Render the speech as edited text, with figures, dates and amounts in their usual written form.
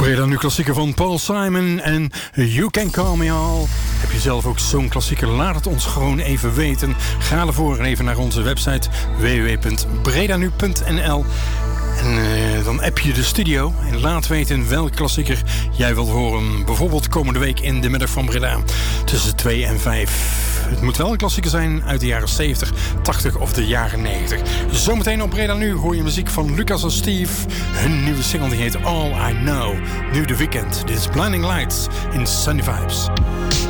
Breda nu klassieker van Paul Simon en You Can Call Me All. Heb je zelf ook zo'n klassieker? Laat het ons gewoon even weten. Ga ervoor en even naar onze website www.bredanu.nl. En dan app je de studio en laat weten welke klassieker jij wilt horen. Bijvoorbeeld komende week in de middag van Breda tussen 2 en 5. Het moet wel een klassieker zijn uit de jaren 70, 80 of de jaren 90. Zometeen op Breda Nu hoor je muziek van Lucas en Steve. Hun nieuwe single die heet All I Know. Nu de Weekend. Dit is Blinding Lights in Sunny Vibes.